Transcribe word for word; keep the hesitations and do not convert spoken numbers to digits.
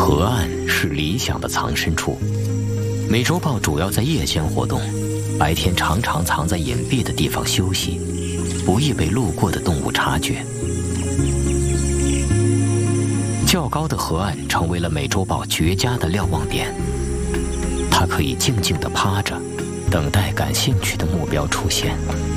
河岸是理想的藏身处。美洲豹主要在夜间活动，白天常常藏在隐蔽的地方休息，不易被路过的动物察觉。较高的河岸成为了美洲豹绝佳的瞭望点，它可以静静地趴着，等待感兴趣的目标出现。